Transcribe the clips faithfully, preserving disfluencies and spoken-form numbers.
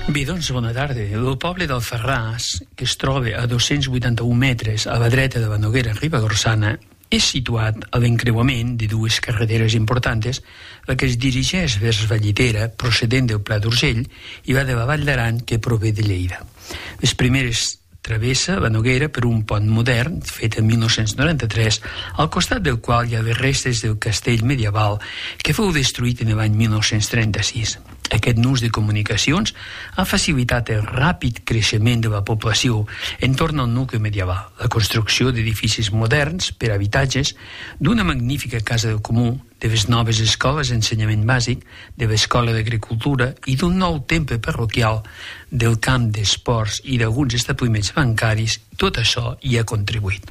Bé, doncs, bona tarda. El poble d'Alfarràs, que es troba a dos-cents vuitanta-un metres a la dreta de la Noguera Ribagorçana, és situat a l'encreuament de dues carreteres importants, la que es dirigeix vers Vallitera, procedent del Pla d'Urgell, i va de la Vall d'Aran, que prové de Lleida. Les primeres travessa la Noguera per un pont modern, fet en mil nou-cents noranta-tres, al costat del qual hi ha les restes del castell medieval que fou destruït en l'any mil nou-cents trenta-sis. Aquest nus de comunicacions ha facilitat el ràpid creixement de la població entorn al nucli medieval, la construcció d'edificis moderns per a habitatges, d'una magnífica casa del comú, de les noves escoles d'ensenyament bàsic, de l'escola d'agricultura i d'un nou temple parroquial, del camp d'esports i d'alguns establiments bancaris. Tot això hi ha contribuït.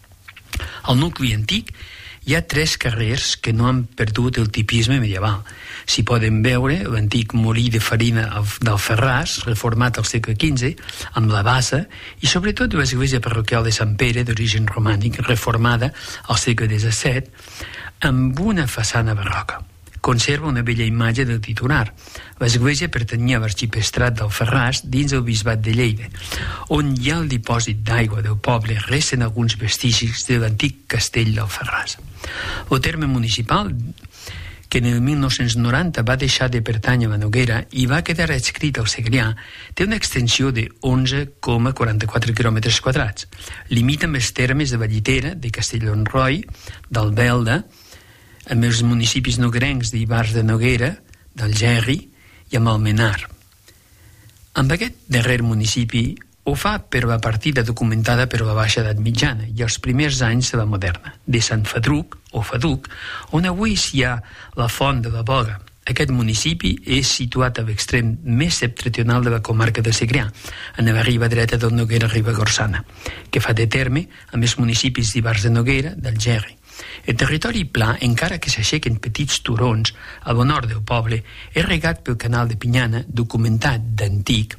Al nucli antic hi ha tres carrers que no han perdut el tipisme medieval. S'hi poden veure l'antic molí de farina d'Alfarràs, reformat al segle quinze, amb la bassa, i sobretot l'església parroquial de Sant Pere, d'origen romànic, reformada al segle disset, amb una façana barroca. Conserva una bella imatge del titular. L'església pertanyia a l'arxipestrat d'Alfarràs dins el bisbat de Lleida, on hi ha el dipòsit d'aigua del poble, resten alguns vestigis de l'antic castell d'Alfarràs. El terme municipal, que en el mil nou-cents noranta va deixar de pertànyer a la Noguera i va quedar adscrit al Segrià, té una extensió de onze coma quaranta-quatre quilòmetres quadrats. Limita amb els termes de Vallitera, de Castellonroi, d'Albelda, amb els municipis noguerencs d'Ivars de Noguera, d'Algerri i amb Almenar. Amb aquest darrer municipi ho fa per la partida documentada per la baixa edat mitjana i els primers anys de la moderna, de Sant Fadruc o Faduc, on avui hi ha la Font de la Boga. Aquest municipi és situat a l'extrem més septentrional de la comarca de Segrià, en la riba dreta del Noguera Ribagorçana, que fa de terme amb els municipis d'Ivars de Noguera, d'Algerri. El territori pla, encara que s'aixequen petits turons al nord del poble, és regat pel canal de Pinyana, documentat d'antic,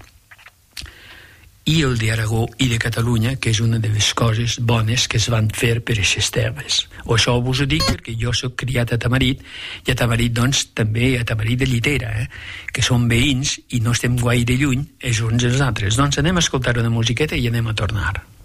i el d'Aragó i de Catalunya, que és una de les coses bones que es van fer per aquestes terres. O això vos ho dic perquè jo soc criat a Tamarit, i a Tamarit, doncs, també a Tamarit de Llitera, eh? que són veïns i no estem gaire lluny els uns dels altres. Doncs anem a escoltar una musiqueta i anem a tornar.